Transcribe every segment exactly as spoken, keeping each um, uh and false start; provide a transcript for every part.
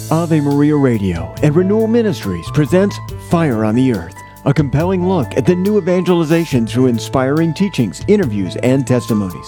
Ave Maria Radio and Renewal Ministries presents Fire on the Earth, a compelling look at the new evangelization through inspiring teachings, interviews, and testimonies.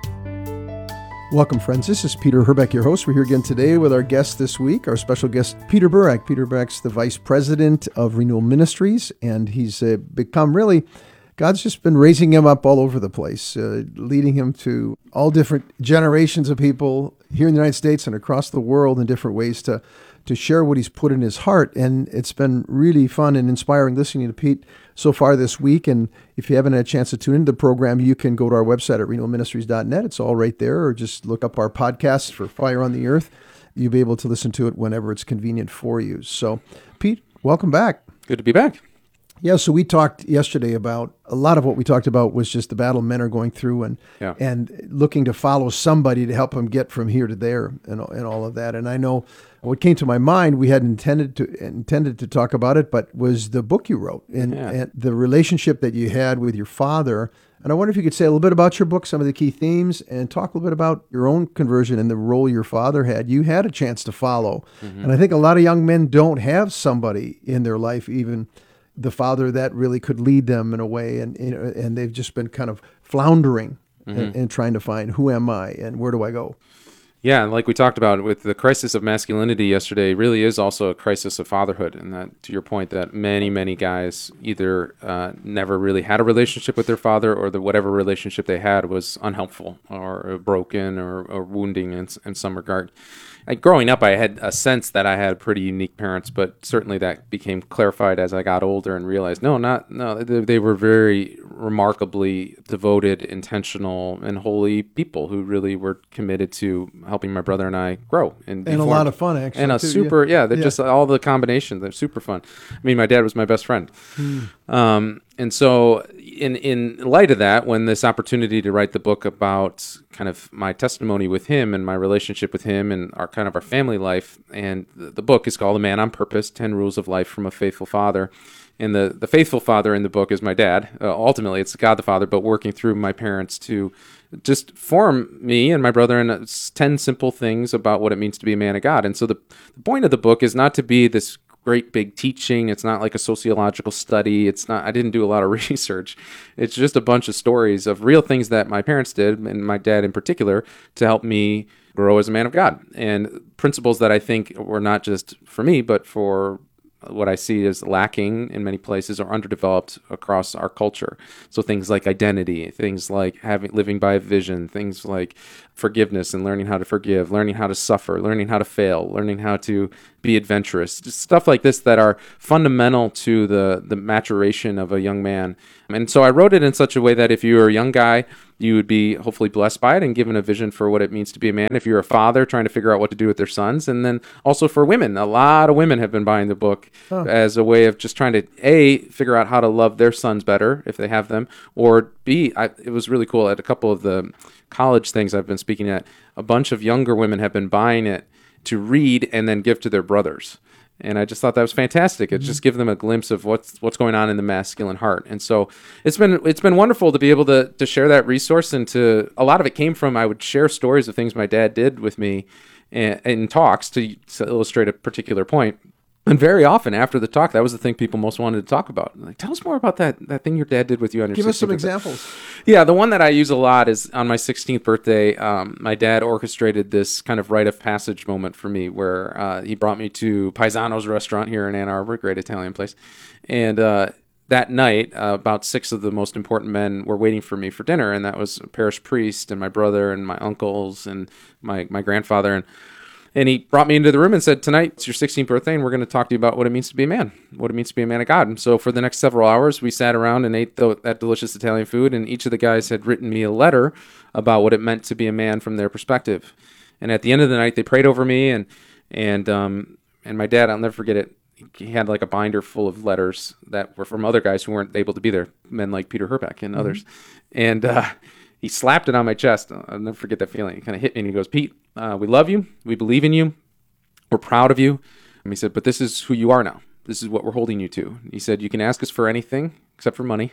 Welcome, friends. This is Peter Herbeck, your host. We're here again today with our guest this week, our special guest, Peter Burak. Peter Burak's the Vice President of Renewal Ministries, and he's uh, become really, God's just been raising him up all over the place, uh, leading him to all different generations of people here in the United States and across the world in different ways to to share what he's put in his heart. And it's been really fun and inspiring listening to Pete so far this week. And if you haven't had a chance to tune into the program, you can go to our website at renewal ministries dot net. It's all right there, or just look up our podcast for Fire on the Earth. You'll be able to listen to it whenever it's convenient for you. So, Pete, welcome back. Good to be back. Yeah, so we talked yesterday about, a lot of what we talked about was just the battle men are going through and yeah. and looking to follow somebody to help them get from here to there and, and all of that. And I know what came to my mind, we had intended to intended to talk about it, but was the book you wrote and, yeah. and the relationship that you had with your father. And I wonder if you could say a little bit about your book, some of the key themes, and talk a little bit about your own conversion and the role your father had. You had a chance to follow. Mm-hmm. And I think a lot of young men don't have somebody in their life, even the father, that really could lead them in a way, and you know, and they've just been kind of floundering mm-hmm. and, and trying to find, who am I and where do I go? Yeah, and like we talked about with the crisis of masculinity yesterday, really is also a crisis of fatherhood. And that, to your point, that many, many guys either uh, never really had a relationship with their father, or that whatever relationship they had was unhelpful or broken or, or wounding in, in some regard. Like growing up, I had a sense that I had pretty unique parents, but certainly that became clarified as I got older and realized, no, not no, they, they were very remarkably devoted, intentional, and holy people who really were committed to helping my brother and I grow. And, and a lot of fun, actually. And a too, super, yeah, yeah they're yeah. just all the combinations. They're super fun. I mean, my dad was my best friend. Hmm. Um, and so in, in light of that, when this opportunity to write the book about kind of my testimony with him and my relationship with him and our kind of our family life, and the, the book is called A Man on Purpose, ten Rules of Life from a Faithful Father. And the, the faithful father in the book is my dad. Uh, ultimately, it's God the Father, but working through my parents to just form me and my brother in ten simple things about what it means to be a man of God. And so the, the point of the book is not to be this great big teaching. It's not like a sociological study. It's not, I didn't do a lot of research. It's just a bunch of stories of real things that my parents did, and my dad in particular, to help me grow as a man of God. And principles that I think were not just for me, but for what I see as lacking in many places or underdeveloped across our culture. So things like identity, things like having living by a vision, things like forgiveness and learning how to forgive, learning how to suffer, learning how to fail, learning how to be adventurous, just stuff like this that are fundamental to the, the maturation of a young man. And so I wrote it in such a way that if you're a young guy, you would be hopefully blessed by it and given a vision for what it means to be a man. If you're a father trying to figure out what to do with their sons, and then also for women, a lot of women have been buying the book oh. as a way of just trying to A, figure out how to love their sons better if they have them, or B, I, it was really cool at a couple of the college things I've been speaking at, a bunch of younger women have been buying it to read and then give to their brothers. And I just thought that was fantastic. It mm-hmm. just gives them a glimpse of what's what's going on in the masculine heart. And so it's been it's been wonderful to be able to to share that resource. And to a lot of it came from, I would share stories of things my dad did with me in, in talks to, to illustrate a particular point. And very often after the talk, that was the thing people most wanted to talk about. Like, tell us more about that that thing your dad did with you on your Give us some birthday. examples. Yeah, the one that I use a lot is on my sixteenth birthday. Um, my dad orchestrated this kind of rite of passage moment for me where uh, he brought me to Paisano's restaurant here in Ann Arbor, a great Italian place. And uh, that night, uh, about six of the most important men were waiting for me for dinner. And that was a parish priest and my brother and my uncles and my, my grandfather. And And he brought me into the room and said, tonight, it's your sixteenth birthday, and we're going to talk to you about what it means to be a man, what it means to be a man of God. And so for the next several hours, we sat around and ate the, that delicious Italian food, and each of the guys had written me a letter about what it meant to be a man from their perspective. And at the end of the night, they prayed over me, and and um, and my dad, I'll never forget it, he had like a binder full of letters that were from other guys who weren't able to be there, men like Peter Herbeck and mm-hmm. others. And uh, he slapped it on my chest. I'll never forget that feeling. He kind of hit me and he goes, Pete, uh, we love you. We believe in you. We're proud of you. And he said, but this is who you are now. This is what we're holding you to. He said, you can ask us for anything except for money.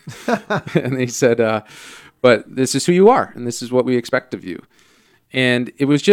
And he said, uh, but this is who you are. And this is what we expect of you. And it was just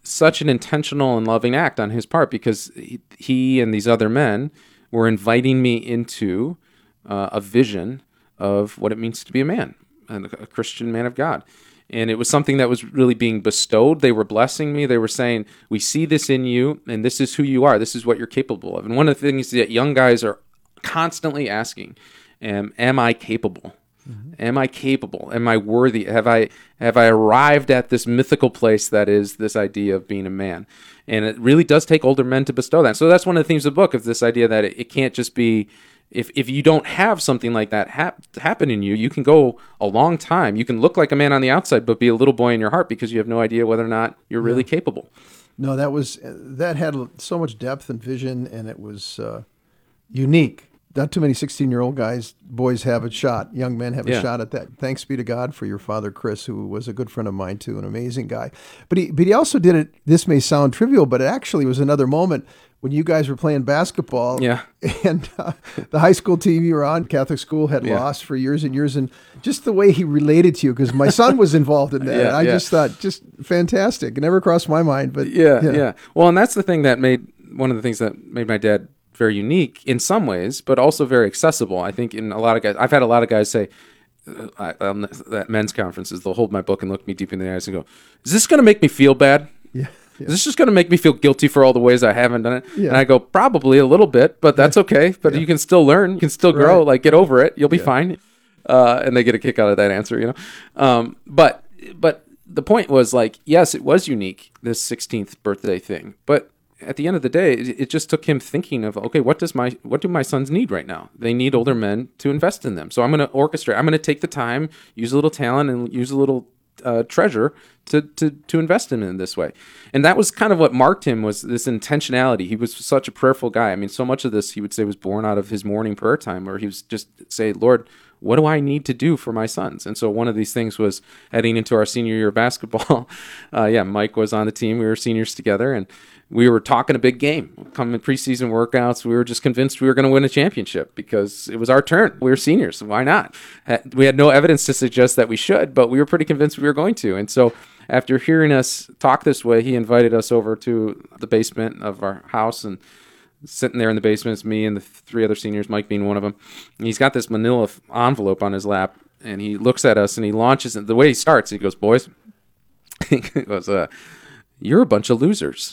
such an intentional and loving act on his part, because he, he and these other men were inviting me into uh, a vision of what it means to be a man, and a Christian man of God. And it was something that was really being bestowed. They were blessing me. They were saying, we see this in you, and this is who you are. This is what you're capable of. And one of the things that young guys are constantly asking, am, am I capable? Mm-hmm. Am I capable? Am I worthy? Have I have I arrived at this mythical place that is this idea of being a man? And it really does take older men to bestow that. So that's one of the themes of the book, of this idea that it, it can't just be, if if you don't have something like that hap- happen in you, you can go a long time. You can look like a man on the outside, but be a little boy in your heart, because you have no idea whether or not you're really yeah. capable. No, that was that had so much depth and vision, and it was uh, unique. Not too many sixteen-year-old guys, boys have a shot. Young men have a yeah. shot at that. Thanks be to God for your father, Chris, who was a good friend of mine too, an amazing guy. But he, but he also did it. This may sound trivial, but it actually was another moment when you guys were playing basketball. Yeah. And uh, the high school team you were on, Catholic school, had yeah. lost for years and years, and just the way he related to you, because my son was involved in that. yeah, and I yeah. just thought, just fantastic. It never crossed my mind, but yeah, yeah, yeah. Well, and that's the thing that made one of the things that made my dad very unique in some ways, but also very accessible. I think in a lot of guys, I've had a lot of guys say uh, um, at men's conferences, they'll hold my book and look me deep in the eyes and go, "Is this going to make me feel bad? Yeah. Yeah. Is this just going to make me feel guilty for all the ways I haven't done it?" Yeah. And I go, "Probably a little bit, but that's okay. But yeah. you can still learn. You can still grow. Right. Like, get over it. You'll be yeah. fine." Uh, and they get a kick out of that answer, you know. Um, but but the point was, like, yes, it was unique, this sixteenth birthday thing, but at the end of the day, it just took him thinking of, okay, what does my what do my sons need right now? They need older men to invest in them. So I'm going to orchestrate. I'm going to take the time, use a little talent, and use a little uh, treasure to to to invest in him in this way. And that was kind of what marked him, was this intentionality. He was such a prayerful guy. I mean, so much of this, he would say, was born out of his morning prayer time, where he was just say, Lord, what do I need to do for my sons? And so one of these things was heading into our senior year of basketball. Uh, yeah, Mike was on the team. We were seniors together, and we were talking a big game. Coming preseason workouts, we were just convinced we were going to win a championship because it was our turn. We were seniors, so why not? We had no evidence to suggest that we should, but we were pretty convinced we were going to. And so after hearing us talk this way, he invited us over to the basement of our house, and sitting there in the basement is me and the three other seniors, Mike being one of them. And he's got this manila envelope on his lap, and he looks at us and he launches it. The way he starts, he goes, "Boys," he goes, uh, "you're a bunch of losers."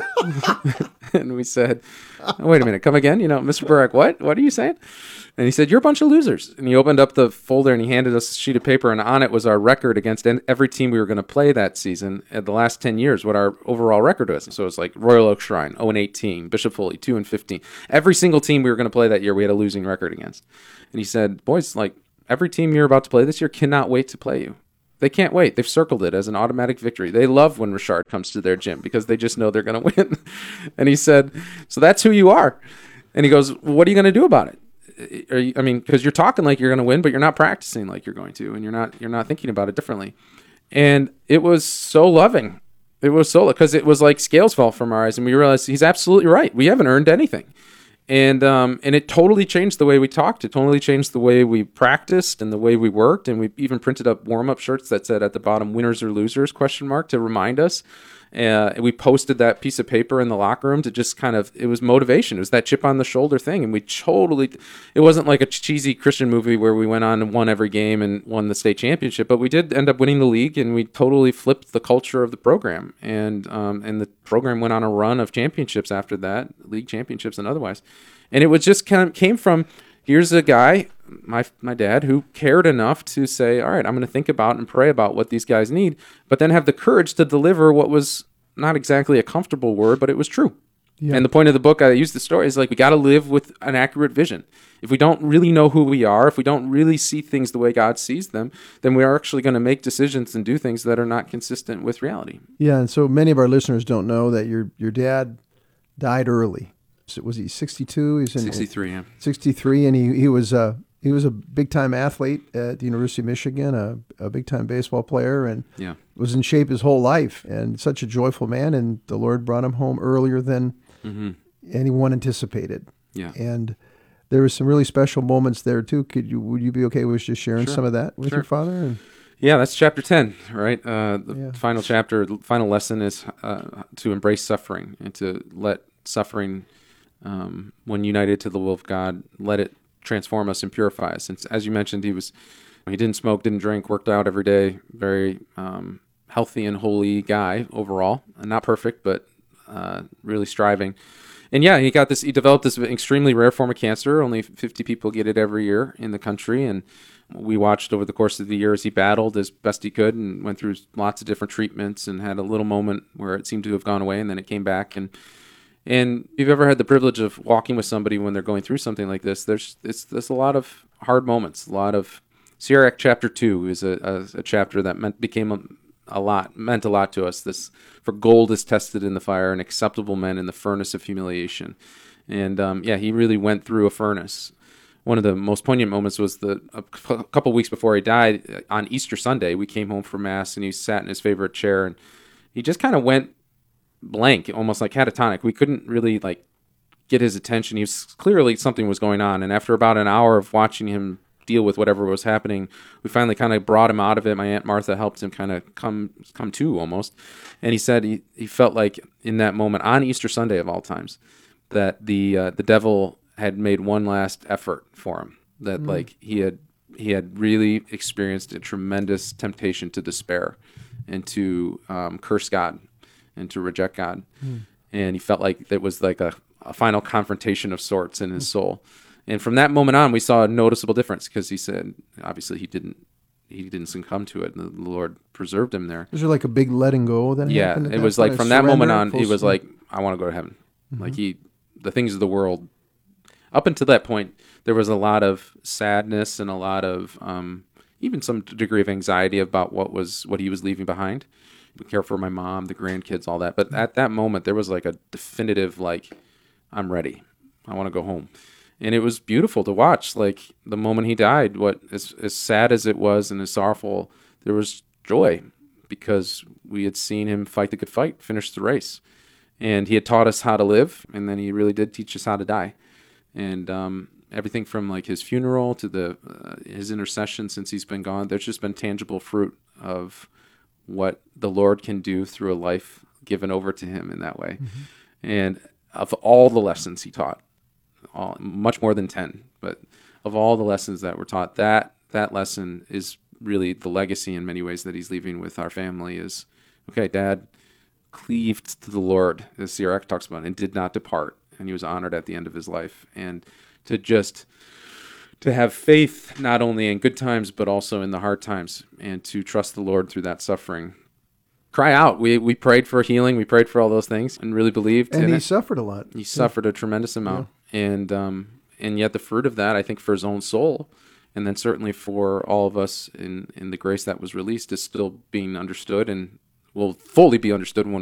And we said, oh, "Wait a minute, come again? You know, Mister Burak, what? What are you saying?" And he said, "You're a bunch of losers." And he opened up the folder and he handed us a sheet of paper, and on it was our record against every team we were going to play that season at the last ten years, what our overall record was. So it's like Royal Oak Shrine, oh and eighteen, Bishop Foley, two and fifteen. Every single team we were going to play that year, we had a losing record against. And he said, "Boys, like, every team you're about to play this year cannot wait to play you. They can't wait. They've circled it as an automatic victory. They love when Richard comes to their gym because they just know they're going to win." And he said, "So that's who you are." And he goes, well, "What are you going to do about it? Are you, I mean, because you're talking like you're going to win, but you're not practicing like you're going to, and you're not you're not thinking about it differently." And it was so loving. It was so, because it was like scales fell from our eyes, and we realized he's absolutely right. We haven't earned anything. And um, and it totally changed the way we talked. It totally changed the way we practiced and the way we worked. And we even printed up warm-up shirts that said at the bottom, "Winners or losers?" question mark, to remind us. Uh, we posted that piece of paper in the locker room to just kind of, it was motivation. It was that chip on the shoulder thing. And we totally, it wasn't like a cheesy Christian movie where we went on and won every game and won the state championship, but we did end up winning the league, and we totally flipped the culture of the program. And, um, and the program went on a run of championships after that, league championships and otherwise. And it was just kind of came from, here's a guy, my my dad, who cared enough to say, all right, I'm going to think about and pray about what these guys need, but then have the courage to deliver what was not exactly a comfortable word, but it was true. Yeah. And the point of the book, I use the story, is like, we got to live with an accurate vision. If we don't really know who we are, if we don't really see things the way God sees them, then we are actually going to make decisions and do things that are not consistent with reality. Yeah, and so many of our listeners don't know that your your dad died early. So was he sixty-two? He's in sixty-three, yeah. sixty-three, and he he was a he was a big time athlete at the University of Michigan, a, a big time baseball player, and yeah. was in shape his whole life, and such a joyful man. And the Lord brought him home earlier than mm-hmm. anyone anticipated. Yeah, and there were some really special moments there too. Could you would you be okay with just sharing sure. some of that with sure. your father? And, Yeah, that's chapter ten, right? Uh, the Yeah. final chapter, the final lesson is uh, to embrace suffering and to let suffering, um, when united to the will of God, let it transform us and purify us. And as you mentioned, he was he didn't smoke, didn't drink, worked out every day, very um, healthy and holy guy overall. Not perfect, but uh, really striving. And yeah, he got this. He developed this extremely rare form of cancer. Only fifty people get it every year in the country, and we watched over the course of the year as he battled as best he could and went through lots of different treatments and had a little moment where it seemed to have gone away, and then it came back. And and if you've ever had the privilege of walking with somebody when they're going through something like this, there's it's there's a lot of hard moments. A lot of Sirach chapter two is a, a, a chapter that meant became a, a lot meant a lot to us. This for gold is tested in the fire, and acceptable men in the furnace of humiliation. And um, yeah, he really went through a furnace. One of the most poignant moments was the a couple weeks before he died on Easter Sunday. We came home from mass, and he sat in his favorite chair, and he just kind of went blank, almost like catatonic. We couldn't really like get his attention. He was clearly something was going on, and after about an hour of watching him deal with whatever was happening, we finally kind of brought him out of it. My Aunt Martha helped him kind of come come to almost, and he said he, he felt like in that moment on Easter Sunday of all times that the uh, the devil had made one last effort for him. That mm. like he had he had really experienced a tremendous temptation to despair and to um, curse God and to reject God, mm. and he felt like it was like a, a final confrontation of sorts in his mm. soul. And from that moment on, we saw a noticeable difference because he said, obviously, he didn't he didn't succumb to it. The Lord preserved him there. Was there like a big letting go that yeah, happened? Yeah, it was like from that moment on, he was like, I want to go to heaven. Mm-hmm. Like he, the things of the world. Up until that point, there was a lot of sadness and a lot of um, even some degree of anxiety about what was what he was leaving behind. We care for my mom, the grandkids, all that. But at that moment, there was like a definitive like, I'm ready. I want to go home. And it was beautiful to watch. Like the moment he died, what as as sad as it was and as sorrowful, there was joy because we had seen him fight the good fight, finish the race, and he had taught us how to live, and then he really did teach us how to die. And um, everything from like his funeral to the uh, his intercession since he's been gone, there's just been tangible fruit of what the Lord can do through a life given over to him in that way, mm-hmm. and of all the lessons he taught. All, much more than ten, but of all the lessons that were taught, that that lesson is really the legacy in many ways that he's leaving with our family is, okay, Dad cleaved to the Lord, as Sirach talks about, and did not depart, and he was honored at the end of his life. And to just, to have faith not only in good times, but also in the hard times, and to trust the Lord through that suffering. Cry out. We we prayed for healing. We prayed for all those things and really believed. And in he it. suffered a lot. He yeah. suffered a tremendous amount. Yeah. And um, and yet the fruit of that, I think, for his own soul, and then certainly for all of us in, in the grace that was released, is still being understood and will fully be understood when